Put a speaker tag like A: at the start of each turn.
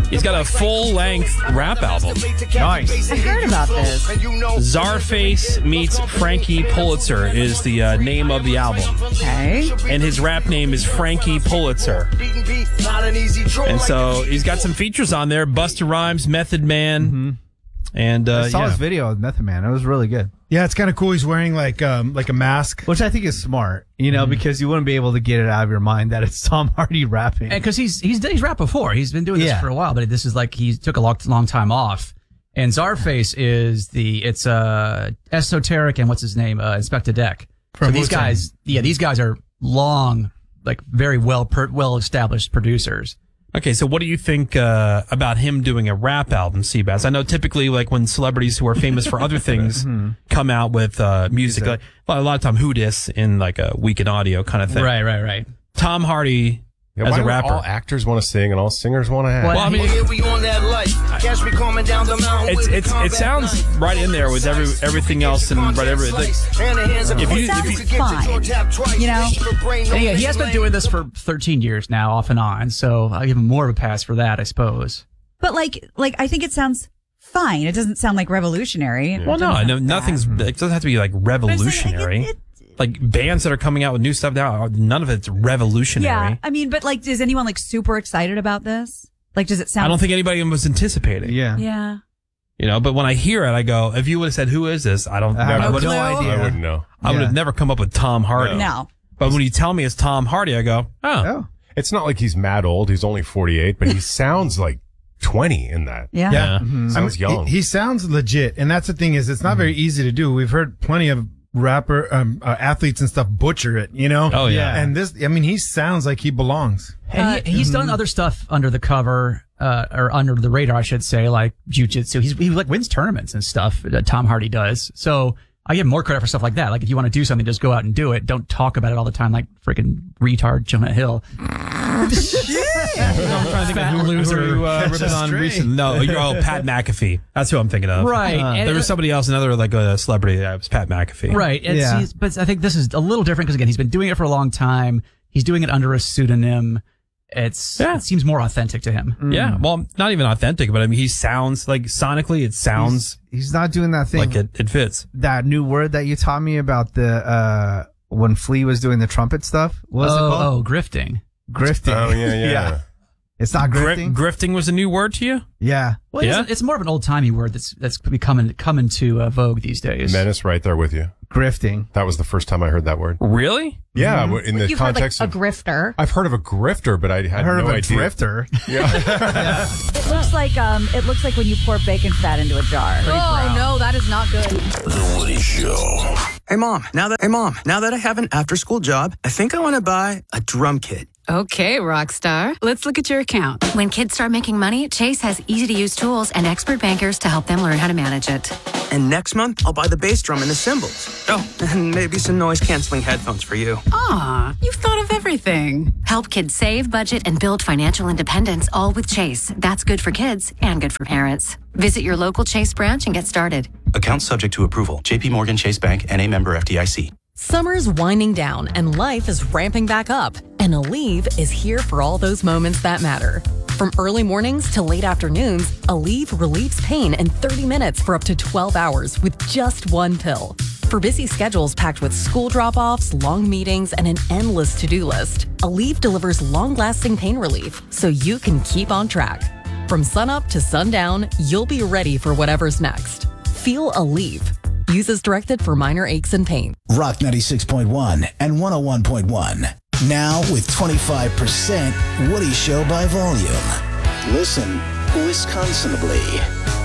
A: He's got a full-length rap album.
B: Nice.
C: I heard about this.
A: Czarface meets Frankie Pulitzer is the name of the album.
C: Okay.
A: And his rap name is Frankie Pulitzer. And so he's got some features on there. Busta Rhymes, Method Man. And
B: I saw his video with Method Man. It was really good.
D: Yeah, it's kind of cool. He's wearing like a mask.
B: Which I think is smart, because you wouldn't be able to get it out of your mind that it's Tom Hardy rapping.
E: And because he's rapped before. He's been doing this for a while, but this is like he took a long time off. And Czarface is it's Esoteric and what's his name? Inspector Deck. So these guys, these guys are long, like very well established producers.
A: Okay, so what do you think about him doing a rap album, Seabass? I know typically, like when celebrities who are famous for other things come out with music, like a lot of time Who Dis in like a Week in Audio kind of thing.
E: Right.
A: Tom Hardy as a rapper.
F: All actors want to sing and all singers want to act.
A: Well, I mean, it sounds right in there with everything else and whatever. Like,
C: It sounds fine.
E: And he has been doing this for 13 years now, off and on. So I'll give him more of a pass for that, I suppose.
C: But like I think it sounds fine. It doesn't sound like revolutionary.
A: Yeah. Well, no, I know nothing's. It doesn't have to be like revolutionary. Like bands that are coming out with new stuff now, none of it's revolutionary.
C: Yeah, I mean, but like, is anyone like super excited about this? Like, does it sound?
A: I don't think anybody was anticipating.
C: Yeah.
A: But when I hear it, I go, if you would have said, who is this? I have no idea.
F: I wouldn't know.
A: I would have never come up with Tom Hardy.
C: No.
A: But when you tell me it's Tom Hardy, I go, oh.
F: It's not like he's mad old. He's only 48, but he sounds like 20 in that.
C: Yeah.
F: Sounds young.
D: He sounds legit. And that's the thing is, it's not very easy to do. We've heard plenty of athletes and stuff butcher it,
A: Oh, yeah.
D: And this, I mean, he sounds like he belongs.
E: And he's done other stuff under the cover, or under the radar, I should say, like jiu-jitsu. He like wins tournaments and stuff that Tom Hardy does. So I give him more credit for stuff like that. Like if you want to do something, just go out and do it. Don't talk about it all the time like freaking retard Jonah Hill.
A: I'm trying to think of who ripping on recently. No, Pat McAfee. That's who I'm thinking of.
E: Right.
A: There was somebody else, another like a celebrity. It was Pat McAfee.
E: Right. But I think this is a little different because again, he's been doing it for a long time. He's doing it under a pseudonym. It seems more authentic to him.
A: Yeah. Well, not even authentic, but I mean, he sounds like sonically, it sounds.
B: He's not doing that thing.
A: Like it fits.
B: That new word that you taught me about when Flea was doing the trumpet stuff. What was it called?
E: Oh, grifting.
B: Grifting.
F: Oh, yeah.
B: It's not grifting.
A: Grifting was a new word to you?
B: Yeah.
E: Well, it's more of an old timey word that's becoming to vogue these days.
F: Menace, right there with you.
B: Grifting.
F: That was the first time I heard that word.
A: Really?
F: Yeah, in the
G: You've
F: context
G: heard, like, a grifter.
F: I've heard of a grifter, but I had
B: heard
F: no
B: of a
F: idea.
B: drifter.
F: Yeah.
C: It looks like when you pour bacon fat into a jar.
G: Oh, no, that is not good.
H: The Woody Show.
I: Hey, Mom, now that I have an after-school job, I think I want to buy a drum kit.
J: Okay, Rockstar. Let's look at your account.
K: When kids start making money, Chase has easy-to-use tools and expert bankers to help them learn how to manage it.
I: And next month, I'll buy the bass drum and the cymbals. Oh, and maybe some noise-canceling headphones for you.
J: Aw, you've thought of everything.
K: Help kids save, budget, and build financial independence, all with Chase. That's good for kids and good for parents. Visit your local Chase branch and get started.
L: Account subject to approval. J.P. Morgan Chase Bank, N.A. member FDIC.
M: Summer's winding down and life is ramping back up. And Aleve is here for all those moments that matter. From early mornings to late afternoons, Aleve relieves pain in 30 minutes for up to 12 hours with just one pill. For busy schedules packed with school drop-offs, long meetings, and an endless to-do list, Aleve delivers long-lasting pain relief so you can keep on track. From sunup to sundown, you'll be ready for whatever's next. Feel Aleve. Use as directed for minor aches and pain.
H: Rock 96.1 and 101.1. Now with 25% Woody Show by volume. Listen Wisconsinably.